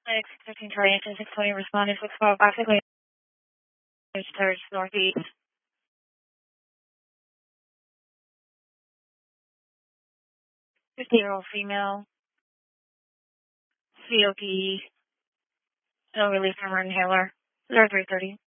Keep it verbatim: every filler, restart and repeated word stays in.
six fifteen Charlie engine six twenty responded six twelve basically towards northeast. fifty year old female. C O P E. No release from her inhaler. zero three thirty.